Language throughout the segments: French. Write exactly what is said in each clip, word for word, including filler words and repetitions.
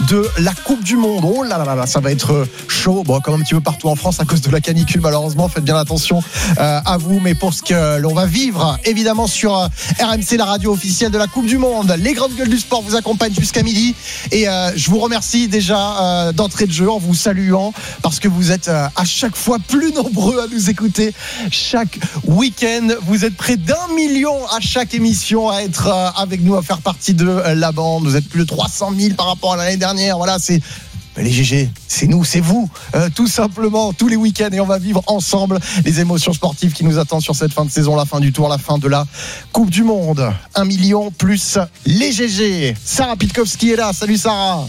de la Coupe du Monde. Oh là là là, ça va être chaud. Bon, comme un petit peu partout en France à cause de la canicule, malheureusement. Faites bien attention euh, à vous. Mais pour ce que l'on va vivre, évidemment, sur euh, R M C, la radio officielle de la Coupe du Monde, les grandes gueules du sport vous accompagnent jusqu'à midi. Et euh, je vous remercie déjà euh, d'entrée de jeu en vous saluant parce que vous êtes euh, à chaque fois plus nombreux à nous écouter chaque week-end. Vous êtes près d'un million à chaque émission à être euh, avec nous, à faire partie de euh, la bande. Vous êtes plus de trois cent mille par rapport à l'année dernière. Voilà, c'est les G G, c'est nous, c'est vous, euh, tout simplement, tous les week-ends, et on va vivre ensemble les émotions sportives qui nous attendent sur cette fin de saison, la fin du tour, la fin de la Coupe du Monde. Un million plus les G G. Sarah Pitkowski est là. Salut Sarah.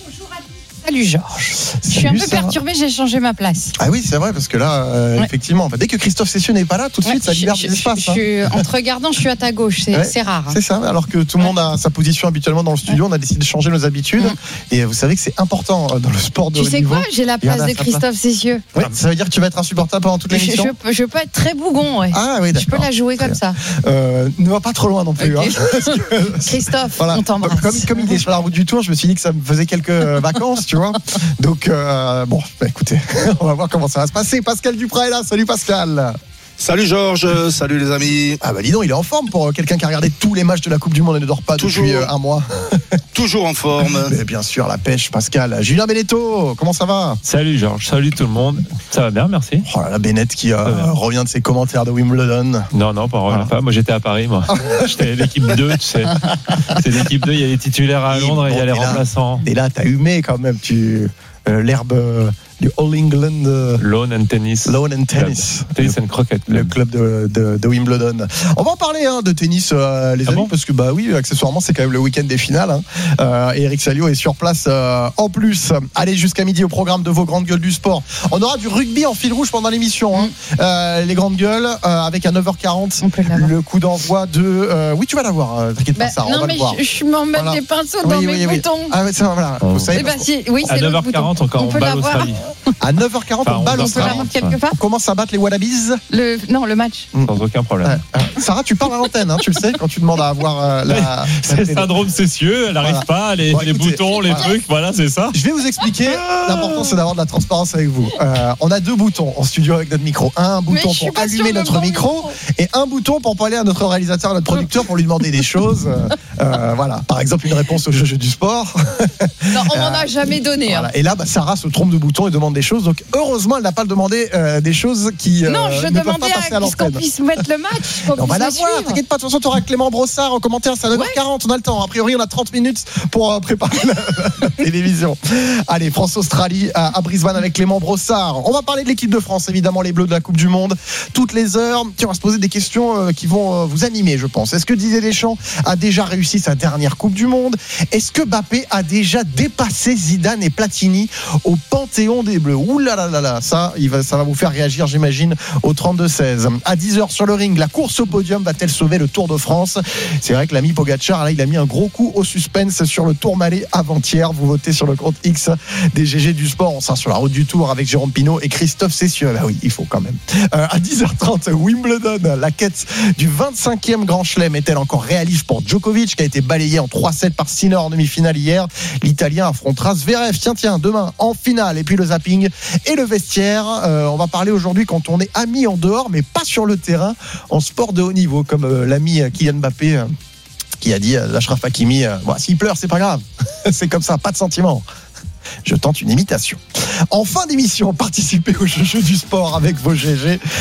Salut Georges. Je suis un peu Sarah. perturbée, j'ai changé ma place. Ah oui, c'est vrai, parce que là, euh, ouais. effectivement, dès que Christophe Cessieux n'est pas là, tout de ouais, suite, ça libère de l'espace. Je, je, hein. En te regardant, je suis à ta gauche, c'est, ouais, c'est rare. Hein. C'est ça, alors que tout le ouais. monde a sa position habituellement dans le studio, ouais. on a décidé de changer nos habitudes. Ouais. Et vous savez que c'est important dans le sport de haut niveau. Tu sais quoi, j'ai la place de Christophe Cessieux. Ouais, ça veut dire que tu vas être insupportable pendant toute l'émission. Je, je, je peux être très bougon, ouais. Ah oui, d'accord. Je peux la jouer comme ça. Euh, ne va pas trop loin non plus. Okay. Hein, que... Christophe, voilà. On t'embrasse. Comme, comme il est sur la route du Tour, je me suis dit que ça me faisait quelques vacances, tu vois. Donc, euh, bon, bah, écoutez, on va voir comment ça va se passer. Pascal Duprat est là. Salut Pascal. Salut Georges, salut les amis. Ah bah dis donc, il est en forme pour quelqu'un qui a regardé tous les matchs de la Coupe du Monde et ne dort pas Toujours. depuis un mois. Toujours en forme. Mais bien sûr, la pêche, Pascal. Julien Benetto, comment ça va? Salut Georges, salut tout le monde. Ça va bien, merci. Oh là là, Bennett qui euh, revient de ses commentaires de Wimbledon. Non, non, pas revient voilà. pas. Moi j'étais à Paris, moi. J'étais l'équipe deux, tu sais. C'est l'équipe deux, il y a les titulaires à Londres et il bon, y a les remplaçants. Et là, t'as humé quand même, tu... Euh, l'herbe euh, du All England euh, Lawn and Tennis Lawn and Tennis club. Tennis and Croquet club. Le club de, de, de Wimbledon. On va en parler hein, de tennis euh, les ah amis bon parce que bah oui accessoirement c'est quand même le week-end des finales hein. euh, et Eric Salio est sur place euh, en plus. Allez jusqu'à midi au programme de vos grandes gueules du sport. On aura du rugby en fil rouge pendant l'émission hein. mmh. euh, les grandes gueules euh, avec à neuf heures quarante le coup d'envoi de euh, oui tu vas l'avoir euh, t'inquiète bah, pas ça non, on va mais le voir. Je, je m'en mets voilà. des pinceaux oui, dans oui, mes oui, boutons oui. ah ouais ça voilà oh. vous savez eh ben, si, oui, à neuf heures quarante encore on, on balle Australie. À neuf heures quarante, enfin, on balle Australie. On commence à battre les Wallabies. Le, non, le match. Sans aucun problème. Euh, euh, Sarah, tu parles à l'antenne, hein, tu le sais, quand tu demandes à avoir euh, la. C'est le syndrome Cessieux, elle n'arrive voilà. pas, les, bon, les écoutez, boutons, les voilà. trucs, voilà, c'est ça. Je vais vous expliquer. L'important, c'est d'avoir de la transparence avec vous. Euh, on a deux boutons en studio avec notre micro. Un bouton pour allumer notre micro, micro et un bouton pour parler à notre réalisateur, à notre producteur, pour lui demander des choses. Euh, voilà. Par exemple, une réponse au jeu, jeu du sport. Non, on m'en a jamais donné. Voilà. Hein. Et là, bah, Sarah se trompe de bouton et demande des choses. Donc, heureusement, elle n'a pas demandé euh, des choses qui. Euh, non, je ne demandais pas passer à, à qu'on puisse mettre le match. On va la voir, t'inquiète pas. De toute façon, tu auras Clément Brossard en commentaire. C'est à neuf heures quarante, ouais. On a le temps. A priori, on a trente minutes pour euh, préparer la, la télévision. Allez, France-Australie à, à Brisbane avec Clément Brossard. On va parler de l'équipe de France, évidemment, les Bleus de la Coupe du Monde. Toutes les heures, tiens, on va se poser des questions euh, qui vont euh, vous animer, je pense. Est-ce que Didier Deschamps a déjà réussi sa dernière Coupe du Monde? Est-ce que Mbappé a déjà dépassé Zidane et Platini au Panthéon des Bleus? Ouh là là là là, ça, il va, ça va vous faire réagir, j'imagine, au trente-deux seize. À dix heures sur le ring, la course au podium va-t-elle sauver le Tour de France? C'est vrai que l'ami Pogacar, là, il a mis un gros coup au suspense sur le Tourmalet avant-hier. Vous votez sur le compte X des G G du sport. On sera sur la route du Tour avec Jérôme Pinault et Christophe Cessieux. Bah oui, il faut quand même. Euh, à dix heures trente, Wimbledon, la quête du vingt-cinquième Grand Chelem est-elle encore réaliste pour Djokovic, qui a été balayé en trois sept par Sinner en demi-finale hier? L'Italien affrontera Zverev. Tiens, tiens, demain en finale. Et puis le zapping et le vestiaire. Euh, on va parler aujourd'hui quand on est amis en dehors, mais pas sur le terrain, en sport de haut niveau, comme euh, l'ami Kylian Mbappé euh, qui a dit à Achraf Hakimi, euh, bon, s'il pleure, c'est pas grave. C'est comme ça, pas de sentiment. Je tente une imitation. En fin d'émission, participez au jeu du sport avec vos G G.